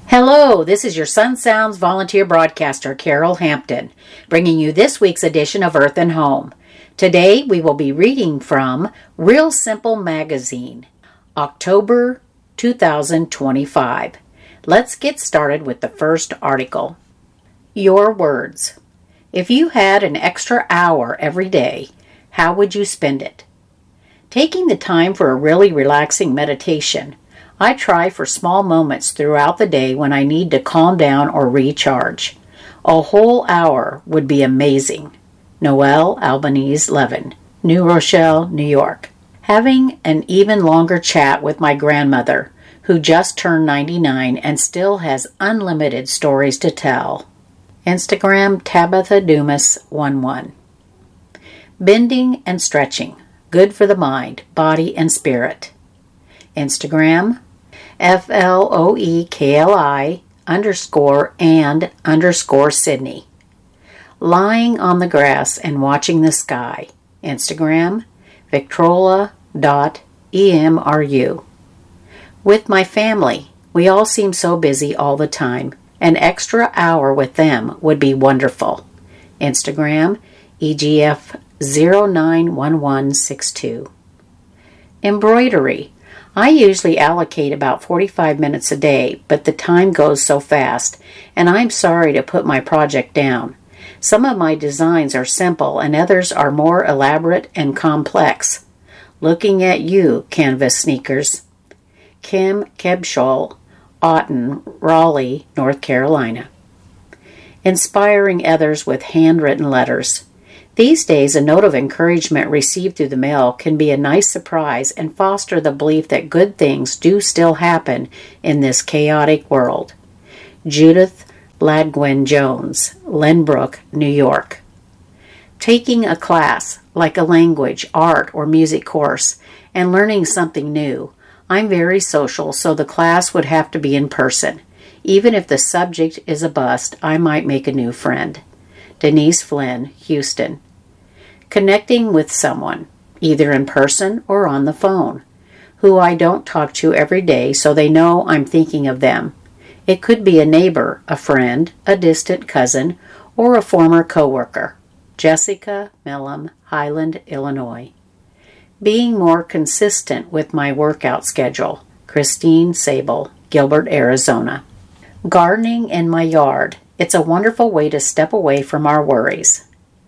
Hello, this is your Sun Sounds volunteer broadcaster, Carol Hampton, bringing you this week's edition of Earth and Home. Today we will be reading from Real Simple Magazine, October 2025. Let's get started with the first article. Your words. If you had an extra hour every day, how would you spend it? Taking the time for a really relaxing meditation, I try for small moments throughout the day when I need to calm down or recharge. A whole hour would be amazing. Noelle Albanese Levin, New Rochelle, New York. Having an even longer chat with my grandmother, who just turned 99 and still has unlimited stories to tell. Instagram Tabitha Dumas 11. Bending and stretching. Good for the mind, body, and spirit. Instagram FLOEKLI_and_Sydney. Lying on the grass and watching the sky. Instagram Victrola.emru. With my family, we all seem so busy all the time. An extra hour with them would be wonderful. Instagram EGF091162. Embroidery. I usually allocate about 45 minutes a day, but the time goes so fast, and I'm sorry to put my project down. Some of my designs are simple, and others are more elaborate and complex. Looking at you, Canvas Sneakers. Kim Kebshol, Auten, Raleigh, North Carolina. Inspiring others with handwritten letters. These days, a note of encouragement received through the mail can be a nice surprise and foster the belief that good things do still happen in this chaotic world. Judith Ladgwin Jones, Lenbrook, New York. Taking a class, like a language, art, or music course, and learning something new. I'm very social, so the class would have to be in person. Even if the subject is a bust, I might make a new friend. Denise Flynn, Houston. Connecting with someone, either in person or on the phone, who I don't talk to every day so they know I'm thinking of them. It could be a neighbor, a friend, a distant cousin, or a former coworker. Jessica Millam, Highland, Illinois. Being more consistent with my workout schedule. Christine Sable, Gilbert, Arizona. Gardening in my yard. It's a wonderful way to step away from our worries.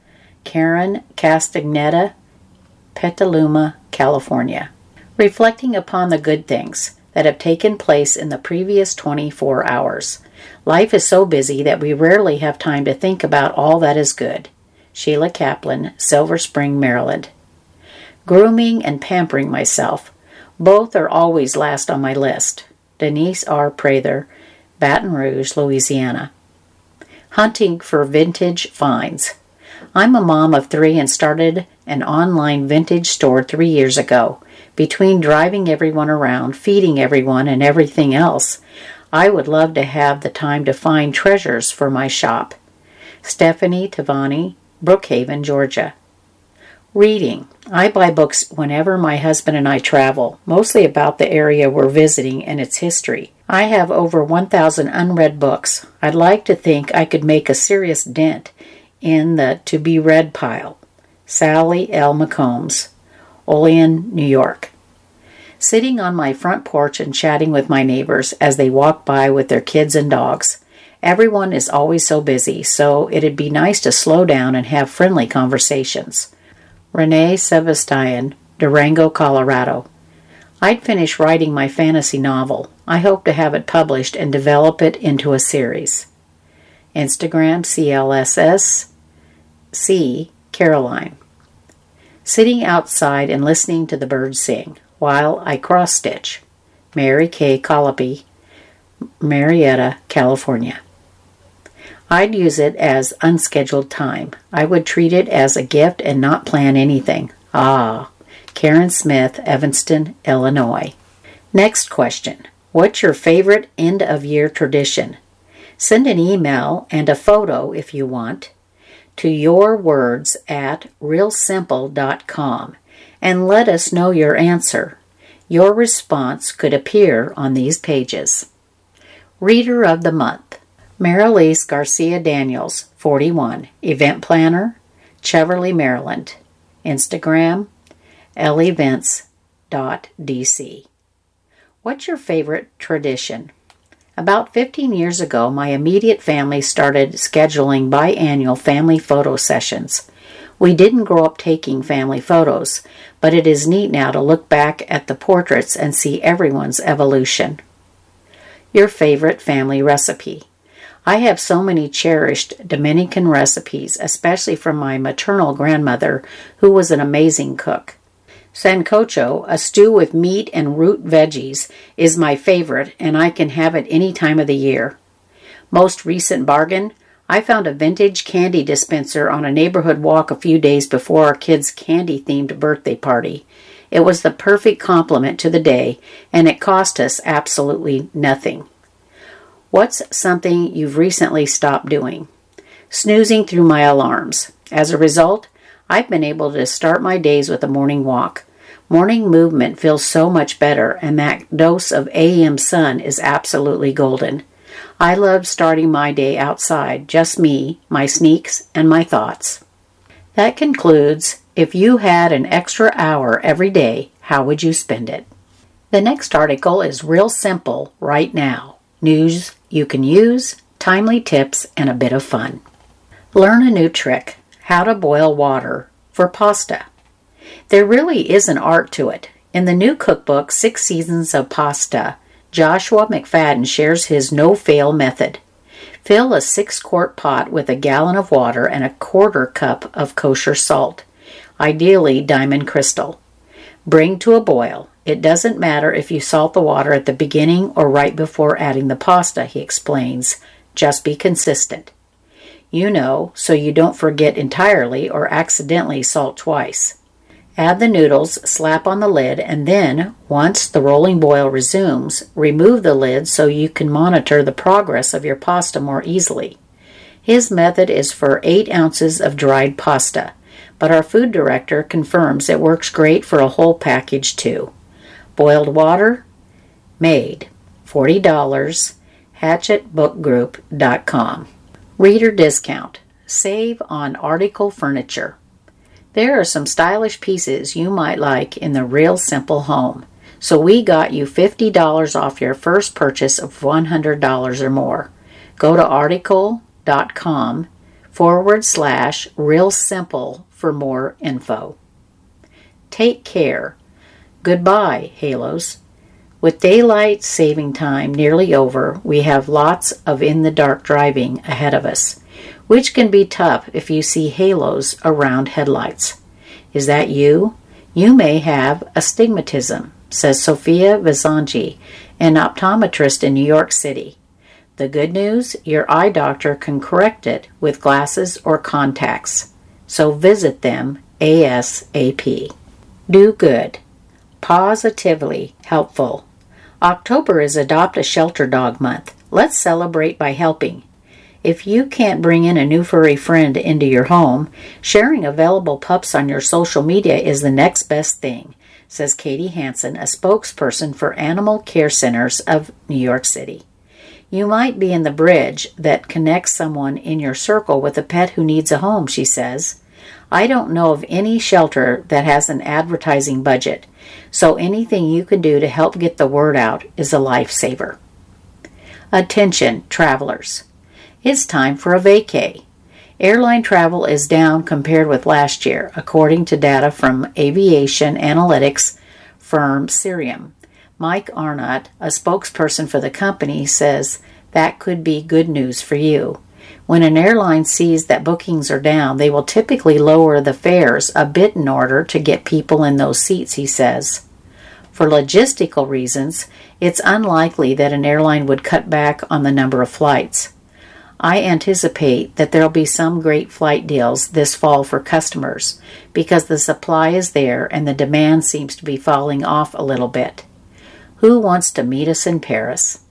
Karen Castagnetta, Petaluma, California. Reflecting upon the good things that have taken place in the previous 24 hours. Life is so busy that we rarely have time to think about all that is good. Sheila Kaplan, Silver Spring, Maryland. Grooming and pampering myself. Both are always last on my list. Denise R. Prather, Baton Rouge, Louisiana. Hunting for vintage finds. I'm a mom of 3 and started an online vintage store 3 years ago. Between driving everyone around, feeding everyone, and everything else, I would love to have the time to find treasures for my shop. Stephanie Tavani, Brookhaven, Georgia. Reading. I buy books whenever my husband and I travel, mostly about the area we're visiting and its history. I have over 1,000 unread books. I'd like to think I could make a serious dent in the to-be-read pile. Sally L. McCombs, Olean, New York. Sitting on my front porch and chatting with my neighbors as they walk by with their kids and dogs. Everyone is always so busy, so it'd be nice to slow down and have friendly conversations. Renee Sebastian, Durango, Colorado. I'd finish writing my fantasy novel. I hope to have it published and develop it into a series. Instagram CLSS Caroline. Sitting outside and listening to the birds sing while I cross-stitch. Mary K. Colopy, Marietta, California. I'd use it as unscheduled time. I would treat it as a gift and not plan anything. Karen Smith, Evanston, Illinois. Next question. What's your favorite end-of-year tradition? Send an email and a photo, if you want, to yourwords@realsimple.com and let us know your answer. Your response could appear on these pages. Reader of the Month. Marilise Garcia Daniels, 41, event planner, Cheverly, Maryland. Instagram, levents.dc. What's your favorite tradition? About 15 years ago, my immediate family started scheduling biannual family photo sessions. We didn't grow up taking family photos, but it is neat now to look back at the portraits and see everyone's evolution. Your favorite family recipe. I have so many cherished Dominican recipes, especially from my maternal grandmother, who was an amazing cook. Sancocho, a stew with meat and root veggies, is my favorite, and I can have it any time of the year. Most recent bargain, I found a vintage candy dispenser on a neighborhood walk a few days before our kids' candy-themed birthday party. It was the perfect complement to the day, and it cost us absolutely nothing. What's something you've recently stopped doing? Snoozing through my alarms. As a result, I've been able to start my days with a morning walk. Morning movement feels so much better, and that dose of AM sun is absolutely golden. I love starting my day outside, just me, my sneaks, and my thoughts. That concludes, if you had an extra hour every day, how would you spend it? The next article is real simple right now. News you can use, timely tips, and a bit of fun. Learn a new trick, how to boil water for pasta. There really is an art to it. In the new cookbook, 6 Seasons of Pasta, Joshua McFadden shares his no-fail method. Fill a 6-quart pot with a gallon of water and a 1/4 cup of kosher salt, ideally diamond crystal. Bring to a boil. It doesn't matter if you salt the water at the beginning or right before adding the pasta, he explains. Just be consistent. You know, so you don't forget entirely or accidentally salt twice. Add the noodles, slap on the lid, and then, once the rolling boil resumes, remove the lid so you can monitor the progress of your pasta more easily. His method is for 8 ounces of dried pasta, but our food director confirms it works great for a whole package too. Boiled water? Made. $40. HatchettBookGroup.com. Reader discount. Save on article furniture. There are some stylish pieces you might like in the Real Simple home. So we got you $50 off your first purchase of $100 or more. Go to article.com/Real Simple for more info. Take care. Goodbye, Halos. With daylight saving time nearly over, we have lots of in-the-dark driving ahead of us, which can be tough if you see halos around headlights. Is that you? You may have astigmatism, says Sophia Vizanji, an optometrist in New York City. The good news, your eye doctor can correct it with glasses or contacts. So visit them ASAP. Do good. Positively helpful. October is Adopt a Shelter Dog Month. Let's celebrate by helping. If you can't bring in a new furry friend into your home, sharing available pups on your social media is the next best thing, says Katie Hansen, a spokesperson for Animal Care Centers of New York City. You might be in the bridge that connects someone in your circle with a pet who needs a home, she says. I don't know of any shelter that has an advertising budget, so anything you can do to help get the word out is a lifesaver. Attention, travelers. It's time for a vacay. Airline travel is down compared with last year, according to data from aviation analytics firm Cirium. Mike Arnott, a spokesperson for the company, says that could be good news for you. When an airline sees that bookings are down, they will typically lower the fares a bit in order to get people in those seats, he says. For logistical reasons, it's unlikely that an airline would cut back on the number of flights. I anticipate that there will be some great flight deals this fall for customers because the supply is there and the demand seems to be falling off a little bit. Who wants to meet us in Paris?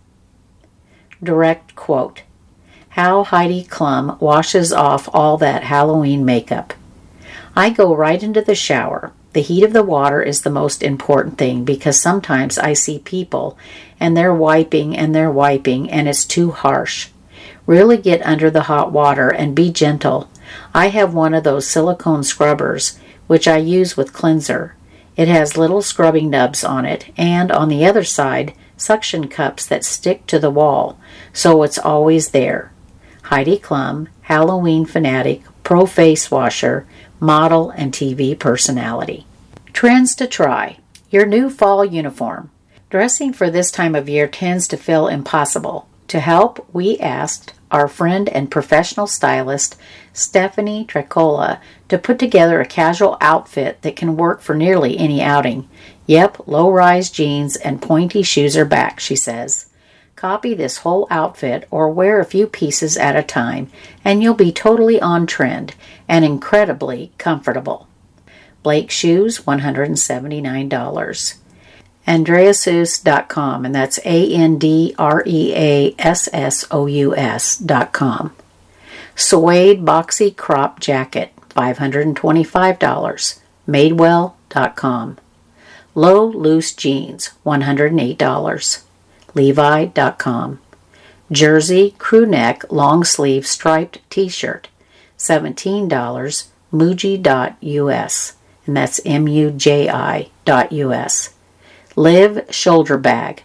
Direct quote. How Heidi Klum washes off all that Halloween makeup. I go right into the shower, The heat of the water is the most important thing because sometimes I see people and they're wiping and it's too harsh. Really get under the hot water and be gentle. I have one of those silicone scrubbers, which I use with cleanser. It has little scrubbing nubs on it and on the other side, suction cups that stick to the wall, so it's always there. Heidi Klum, Halloween fanatic, pro face washer, model, and TV personality. Trends to try. Your new fall uniform. Dressing for this time of year tends to feel impossible. To help, we asked our friend and professional stylist, Stephanie Trecola, to put together a casual outfit that can work for nearly any outing. Yep, low-rise jeans and pointy shoes are back, she says. Copy this whole outfit or wear a few pieces at a time, and you'll be totally on trend and incredibly comfortable. Blake Shoes, $179. Andreasous.com, and that's ANDREASSOUS.com. Suede Boxy Crop Jacket, $525. Madewell.com. Low Loose Jeans, $108. Levi.com. Jersey Crew Neck Long Sleeve Striped T-Shirt, $17. Muji.us, and that's MUJI.us. Live Shoulder Bag,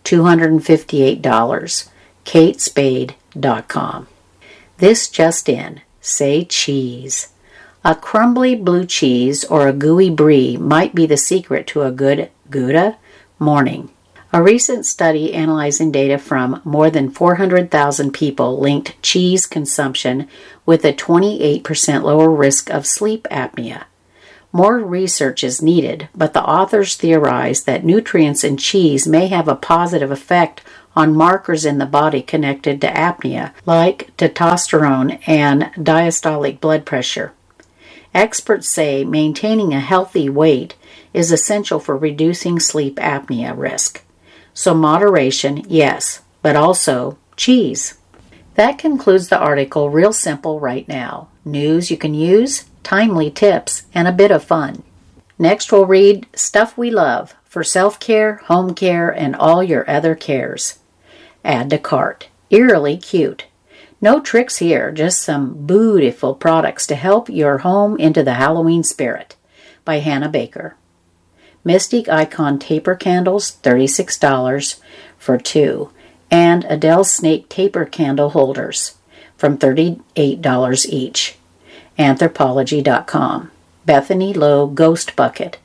$258. KateSpade.com. This just in. Say cheese. A crumbly blue cheese or a gooey brie might be the secret to a good Gouda morning. A recent study analyzing data from more than 400,000 people linked cheese consumption with a 28% lower risk of sleep apnea. More research is needed, but the authors theorize that nutrients in cheese may have a positive effect on markers in the body connected to apnea, like testosterone and diastolic blood pressure. Experts say maintaining a healthy weight is essential for reducing sleep apnea risk. So moderation, yes, but also cheese. That concludes the article. Real simple right now. News you can use, timely tips, and a bit of fun. Next we'll read Stuff We Love for self-care, home care, and all your other cares. Add to cart. Eerily cute. No tricks here, just some beautiful products to help your home into the Halloween spirit. By Hannah Baker. Mystic Icon Taper Candles, $36 for 2. And Adele Snake Taper Candle Holders from $38 each. Anthropology.com. Bethany Lowe Ghost Bucket,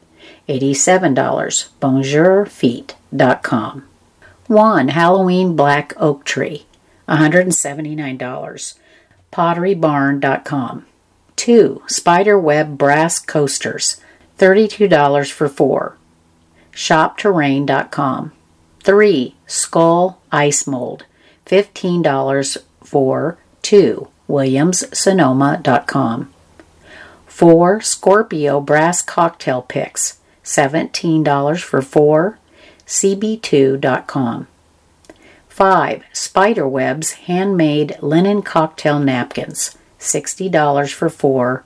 $87. Bonjourfeet.com. 1 Halloween Black Oak Tree, $179. Potterybarn.com. 2 Spiderweb Brass Coasters, $32 for 4. Shopterrain.com. 3 Skull Ice Mold, $15 for 2. WilliamsSonoma.com. 4 Scorpio Brass Cocktail Picks, $17 for 4. CB2.com. 5 Spiderweb's Handmade Linen Cocktail Napkins, $60 for 4.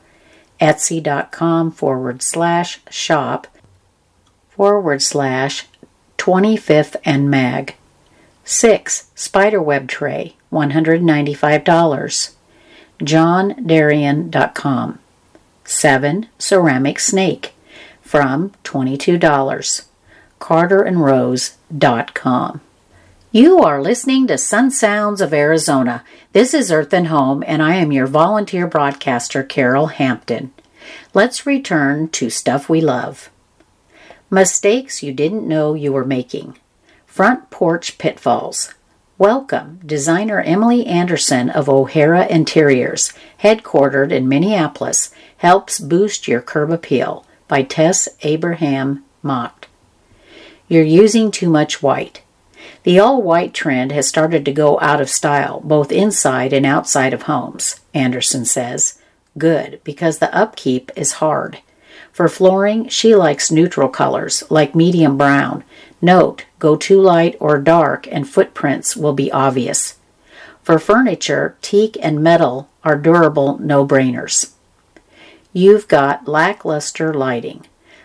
Etsy.com/shop/25th and Mag. 6 Spiderweb Tray, $195. JohnDarian.com. 7 Ceramic Snake, from $22. CarterandRose.com. You are listening to Sun Sounds of Arizona. This is Earth and Home, and I am your volunteer broadcaster, Carol Hampton. Let's return to Stuff We Love. Mistakes you didn't know you were making. Front Porch Pitfalls. Welcome, designer Emily Anderson of O'Hara Interiors, headquartered in Minneapolis, helps boost your curb appeal, by Tess Abraham Mocked. You're using too much white. The all-white trend has started to go out of style, both inside and outside of homes, Anderson says. Good, because the upkeep is hard. For flooring, she likes neutral colors, like medium brown. Note, go too light or dark and footprints will be obvious. For furniture, teak and metal are durable no-brainers. You've got lackluster lighting.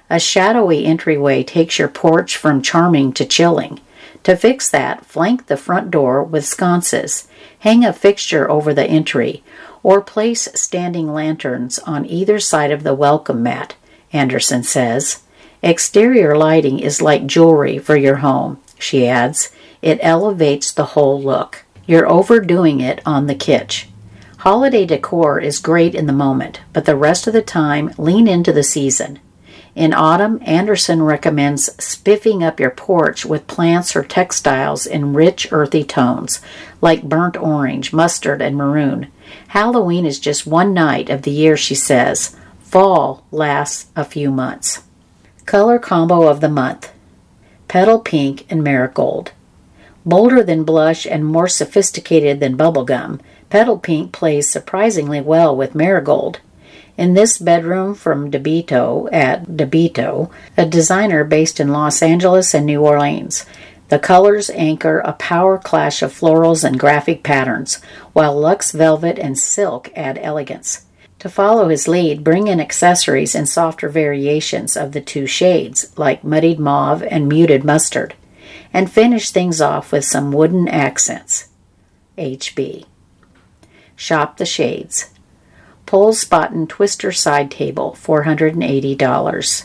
A shadowy entryway takes your porch from charming to chilling. To fix that, flank the front door with sconces, hang a fixture over the entry, or place standing lanterns on either side of the welcome mat, Anderson says. Exterior lighting is like jewelry for your home, she adds. It elevates the whole look. You're overdoing it on the kitsch. Holiday decor is great in the moment, but the rest of the time, lean into the season. In autumn, Anderson recommends spiffing up your porch with plants or textiles in rich, earthy tones, like burnt orange, mustard, and maroon. Halloween is just one night of the year, she says. Fall lasts a few months. Color combo of the month: Petal Pink and Marigold. Bolder than blush and more sophisticated than bubblegum, Petal Pink plays surprisingly well with Marigold. In this bedroom from DeBito at DeBito, a designer based in Los Angeles and New Orleans, the colors anchor a power clash of florals and graphic patterns, while luxe velvet and silk add elegance. To follow his lead, bring in accessories in softer variations of the two shades, like muddied mauve and muted mustard, and finish things off with some wooden accents. HB. Shop the shades. Pole Spaten Twister Side Table, $480.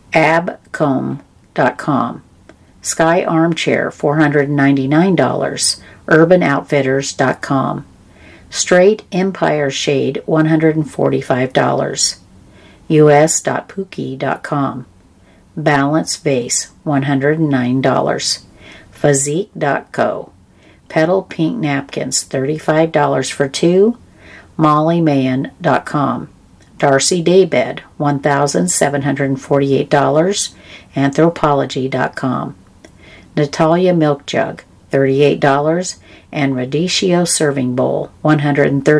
Abcomb.com. Sky Armchair, $499. UrbanOutfitters.com. Straight Empire Shade, $145. us.pookie.com. Balance Vase, $109. Physique.co. Petal Pink Napkins, $35 for two. mollymayan.com. Darcy Daybed, $1,748. Anthropology.com. Natalia Milk Jug, $38. And Radicchio Serving Bowl, $130.